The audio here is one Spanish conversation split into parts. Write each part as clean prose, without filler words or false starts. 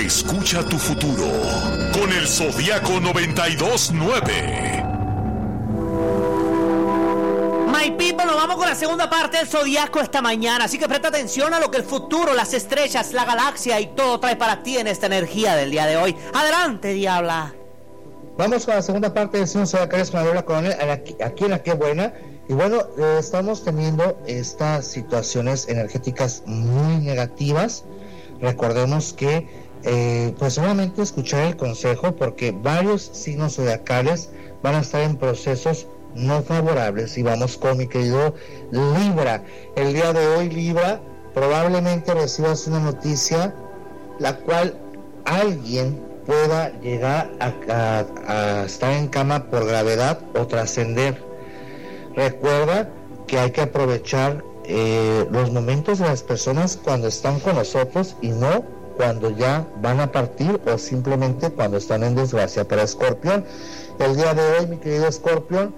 Escucha tu futuro con el Zodiaco 92.9. My people, nos vamos con la segunda parte del Zodiaco esta mañana, así que presta atención a lo que el futuro, las estrellas, la galaxia y todo trae para ti en esta energía del día de hoy. Adelante, Diabla. Vamos con la segunda parte del signo zodiacal con Adela Coronel, aquí en La Qué Buena. Y bueno, estamos teniendo estas situaciones energéticas muy negativas. Recordemos que pues solamente escuchar el consejo, porque varios signos zodiacales van a estar en procesos no favorables. Y vamos con mi querido Libra. El día de hoy, Libra, probablemente recibas una noticia la cual alguien pueda llegar a estar en cama por gravedad o trascender. Recuerda que hay que aprovechar los momentos de las personas cuando están con nosotros y no cuando ya van a partir o simplemente cuando están en desgracia. Para Escorpión, el día de hoy, mi querido Escorpión,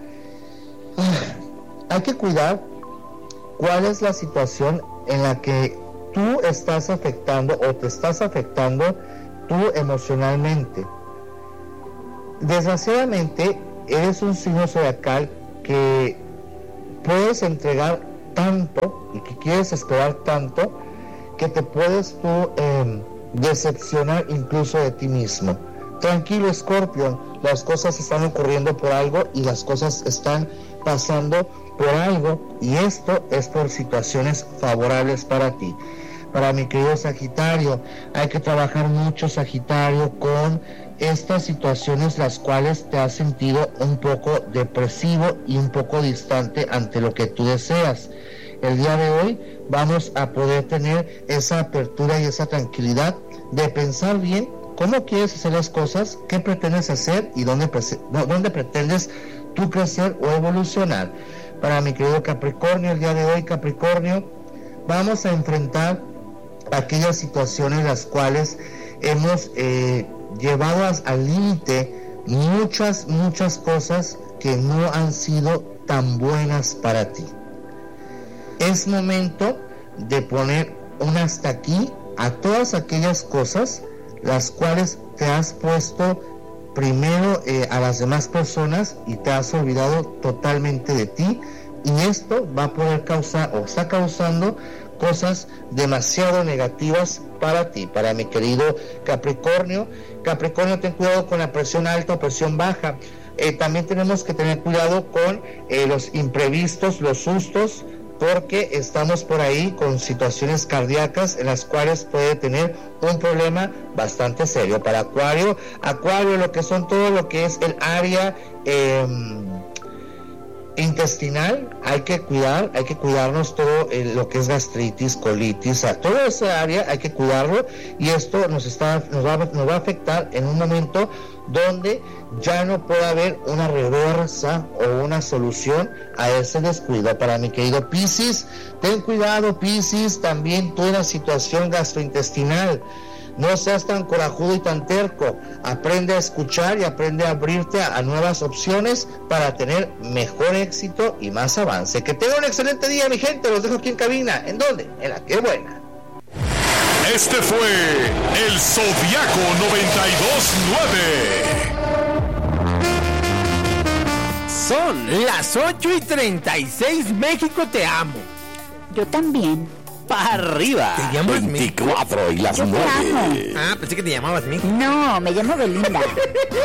hay que cuidar cuál es la situación en la que tú estás afectando o te estás afectando tú emocionalmente. Desgraciadamente, eres un signo zodiacal que puedes entregar tanto y que quieres esperar tanto que te puedes tú decepcionar incluso de ti mismo. Tranquilo, Escorpión, las cosas están ocurriendo por algo y las cosas están pasando por algo, y esto es por situaciones favorables para ti. Para mi querido Sagitario, hay que trabajar mucho, Sagitario, con estas situaciones las cuales te has sentido un poco depresivo y un poco distante ante lo que tú deseas. El día de hoy vamos a poder tener esa apertura y esa tranquilidad de pensar bien cómo quieres hacer las cosas, qué pretendes hacer y dónde pretendes tú crecer o evolucionar. Para mi querido Capricornio, el día de hoy, Capricornio, vamos a enfrentar aquellas situaciones las cuales hemos llevado al límite muchas cosas que no han sido tan buenas para ti. Es momento de poner un hasta aquí a todas aquellas cosas las cuales te has puesto primero a las demás personas y te has olvidado totalmente de ti, y esto va a poder causar o está causando cosas demasiado negativas para ti. Para mi querido Capricornio, ten cuidado con la presión alta o presión baja. También tenemos que tener cuidado con los imprevistos, los sustos, porque estamos por ahí con situaciones cardíacas en las cuales puede tener un problema bastante serio. Para Acuario, lo que son todo lo que es el área intestinal, hay que cuidarnos todo lo que es gastritis, colitis, a toda esa área hay que cuidarlo, y esto nos va a afectar en un momento donde ya no puede haber una reversa o una solución a ese descuido. Para mi querido Piscis, ten cuidado, Piscis, también toda la situación gastrointestinal. No seas tan corajudo y tan terco. Aprende a escuchar y aprende a abrirte a nuevas opciones para tener mejor éxito y más avance. Que tengan un excelente día, mi gente. Los dejo aquí en cabina. ¿En dónde? En La Qué Buena. Este fue el Zodiaco 92.9. Son las 8:36. México, te amo. Yo también. Para arriba. Te llamas 24 y las Yo te 9. amo. Ah, pensé que te llamabas Mickey. No, me llamo Belinda.